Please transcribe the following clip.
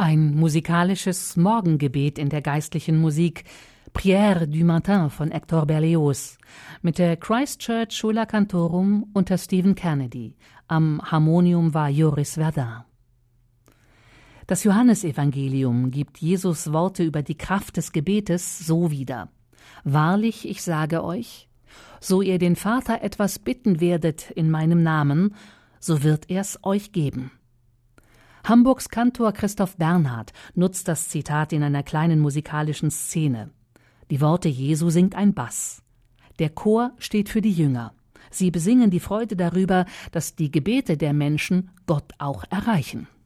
Ein musikalisches Morgengebet in der geistlichen Musik, Prière du Matin von Hector Berlioz, mit der Christ Church Schola Cantorum unter Stephen Kennedy. Am Harmonium war Joris Verdun. Das Johannesevangelium gibt Jesus Worte über die Kraft des Gebetes so wieder. Wahrlich, ich sage euch, so ihr den Vater etwas bitten werdet in meinem Namen, so wird er's euch geben. Hamburgs Kantor Christoph Bernhard nutzt das Zitat in einer kleinen musikalischen Szene. Die Worte Jesu singt ein Bass. Der Chor steht für die Jünger. Sie besingen die Freude darüber, dass die Gebete der Menschen Gott auch erreichen.